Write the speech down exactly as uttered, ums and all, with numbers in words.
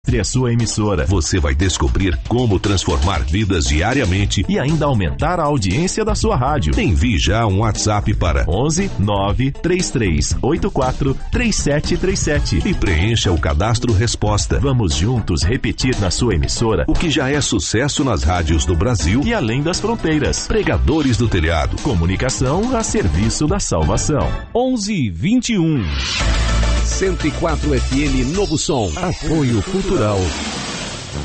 a sua emissora. Você vai descobrir como transformar vidas diariamente e ainda aumentar a audiência da sua rádio. Envie já um WhatsApp para onze nove três três oito quatro três sete três sete e preencha o cadastro resposta. Vamos juntos repetir na sua emissora o que já é sucesso nas rádios do Brasil e além das fronteiras. Pregadores do Telhado. Comunicação a serviço da salvação. onze vinte e um. cento e quatro F M Novo Som. Apoio Cultural